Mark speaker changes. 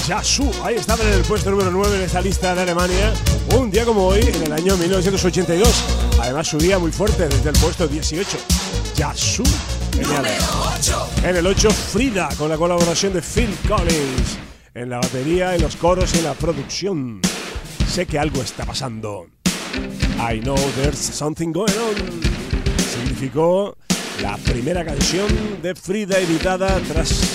Speaker 1: Yasu, ahí estaba en el puesto número 9 en esta lista de Alemania, un día como hoy, en el año 1982. Además subía muy fuerte desde el puesto 18. Yasu, genial. En el 8, Frida, con la colaboración de Phil Collins en la batería, en los coros y en la producción. Sé que algo está pasando. I know there's something going on. Significó la primera canción de Frida editada tras